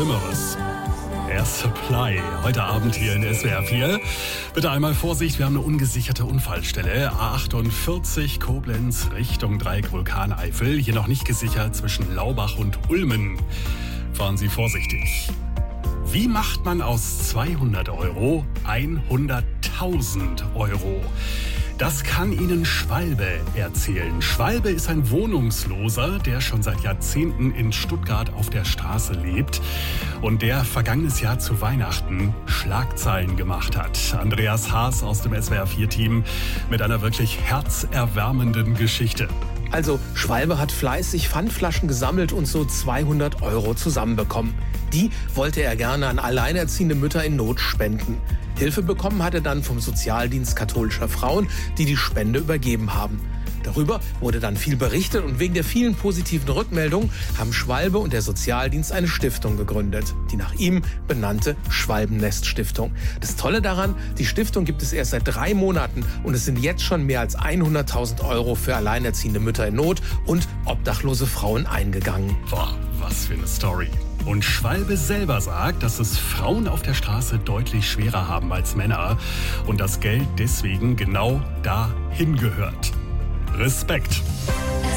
Schlimmeres. Air Supply, heute Abend hier in SWR 4. Bitte einmal Vorsicht, wir haben eine ungesicherte Unfallstelle. A48 Koblenz Richtung Dreieck Vulkaneifel. Hier noch nicht gesichert zwischen Laubach und Ulmen. Fahren Sie vorsichtig. Wie macht man aus 200 Euro 100.000 Euro? Das kann Ihnen Schwalbe erzählen. Schwalbe ist ein Wohnungsloser, der schon seit Jahrzehnten in Stuttgart auf der Straße lebt und der vergangenes Jahr zu Weihnachten Schlagzeilen gemacht hat. Andreas Haas aus dem SWR4-Team mit einer wirklich herzerwärmenden Geschichte. Also, Schwalbe hat fleißig Pfandflaschen gesammelt und so 200 Euro zusammenbekommen. Die wollte er gerne an alleinerziehende Mütter in Not spenden. Hilfe bekommen hat er dann vom Sozialdienst katholischer Frauen, die die Spende übergeben haben. Darüber wurde dann viel berichtet und wegen der vielen positiven Rückmeldungen haben Schwalbe und der Sozialdienst eine Stiftung gegründet. Die nach ihm benannte Schwalbennest-Stiftung. Das Tolle daran, die Stiftung gibt es erst seit 3 Monaten und es sind jetzt schon mehr als 100.000 Euro für alleinerziehende Mütter in Not und obdachlose Frauen eingegangen. Boah, was für eine Story. Und Schwalbe selber sagt, dass es Frauen auf der Straße deutlich schwerer haben als Männer und das Geld deswegen genau dahin gehört. Respekt.